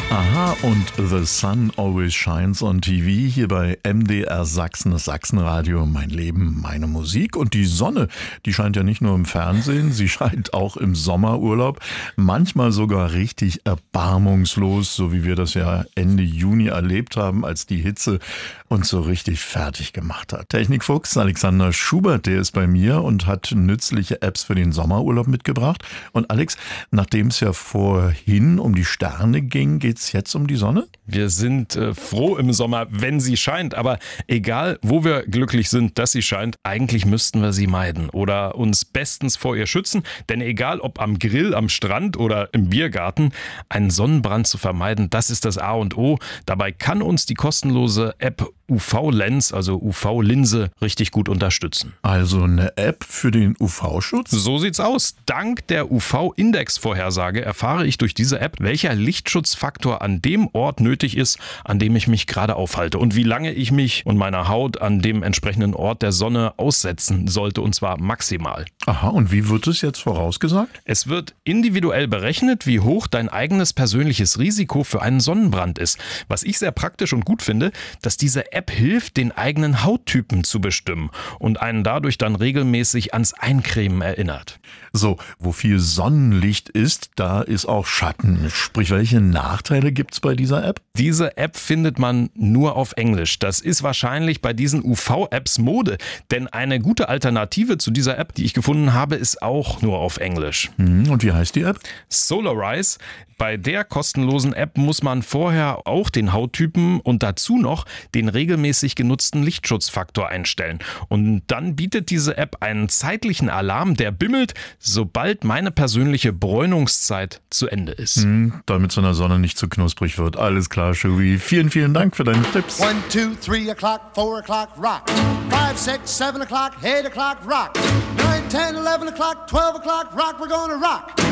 Aha, und The Sun Always Shines on TV hier bei MDR Sachsen, das Sachsenradio, mein Leben, meine Musik. Und die Sonne, die scheint ja nicht nur im Fernsehen, sie scheint auch im Sommerurlaub, manchmal sogar richtig erbarmungslos, so wie wir das ja Ende Juni erlebt haben, als die Hitze uns so richtig fertig gemacht hat. Technikfuchs Alexander Schubert, der ist bei mir und hat nützliche Apps für den Sommerurlaub mitgebracht. Und Alex, nachdem es ja vorhin um die Sterne ging, geht's jetzt um die Sonne? Wir sind froh im Sommer, wenn sie scheint. Aber egal, wo wir glücklich sind, dass sie scheint, eigentlich müssten wir sie meiden oder uns bestens vor ihr schützen. Denn egal, ob am Grill, am Strand oder im Biergarten, einen Sonnenbrand zu vermeiden, das ist das A und O. Dabei kann uns die kostenlose App UV-Lens, also UV-Linse, richtig gut unterstützen. Also eine App für den UV-Schutz? So sieht's aus. Dank der UV-Index-Vorhersage erfahre ich durch diese App, welcher Lichtschutzfaktor an dem Ort nötig ist, an dem ich mich gerade aufhalte und wie lange ich mich und meine Haut an dem entsprechenden Ort der Sonne aussetzen sollte, und zwar maximal. Aha, und wie wird es jetzt vorausgesagt? Es wird individuell berechnet, wie hoch dein eigenes persönliches Risiko für einen Sonnenbrand ist. Was ich sehr praktisch und gut finde, dass diese App hilft, den eigenen Hauttypen zu bestimmen und einen dadurch dann regelmäßig ans Eincremen erinnert. So, wo viel Sonnenlicht ist, da ist auch Schatten. Sprich, welche Nachteile gibt's bei dieser App? Diese App findet man nur auf Englisch. Das ist wahrscheinlich bei diesen UV-Apps Mode, denn eine gute Alternative zu dieser App, die ich gefunden habe, ist auch nur auf Englisch. Und wie heißt die App? Solarize. Bei der kostenlosen App muss man vorher auch den Hauttypen und dazu noch den regelmäßig genutzten Lichtschutzfaktor einstellen. Und dann bietet diese App einen zeitlichen Alarm, der bimmelt, sobald meine persönliche Bräunungszeit zu Ende ist. Damit so einer Sonne nicht zu knusprig wird. Alles klar, Shubi. Vielen, vielen Dank für deine Tipps. 1, 2, 3 o'clock, 4 o'clock, rock. 5, 6, 7 o'clock, 8 o'clock, rock. 9, 10, 11 o'clock, 12 o'clock, rock. We're gonna rock.